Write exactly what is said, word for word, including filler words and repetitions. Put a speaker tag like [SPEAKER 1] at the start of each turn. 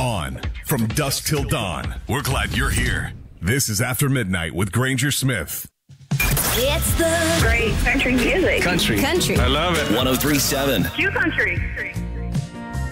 [SPEAKER 1] On from dusk till dawn. We're glad you're here. This is After Midnight with Granger Smith.
[SPEAKER 2] It's the
[SPEAKER 3] great country music.
[SPEAKER 4] Country.
[SPEAKER 2] Country.
[SPEAKER 4] I love it.
[SPEAKER 5] one oh three point seven.
[SPEAKER 3] Q Country.